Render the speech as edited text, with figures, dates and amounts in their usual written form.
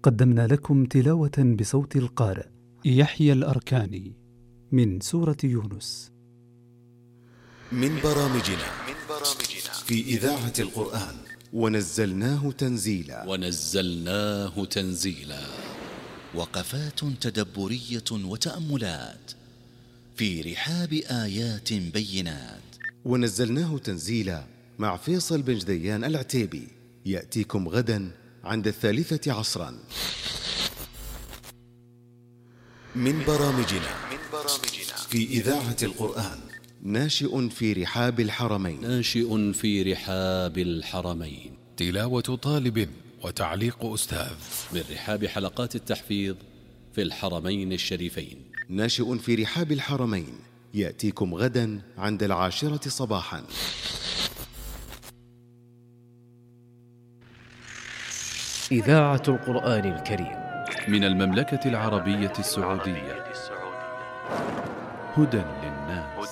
قدمنا لكم تلاوة بصوت القارئ يحيى الأركاني من سورة يونس من برامجنا في إذاعة القرآن. ونزلناه تنزيلا وقفات تدبرية وتأملات في رحاب آيات بينات. ونزلناه تنزيلا مع فيصل بن جديان العتيبي، يأتيكم غدا عند 3:00 من برامجنا في إذاعة القرآن. ناشئ في رحاب الحرمين. تلاوة طالب وتعليق أستاذ من رحاب حلقات التحفيظ في الحرمين الشريفين. ناشئ في رحاب الحرمين يأتيكم غدا عند 10:00 صباحا. إذاعة القرآن الكريم من المملكة العربية السعودية. هدى للناس.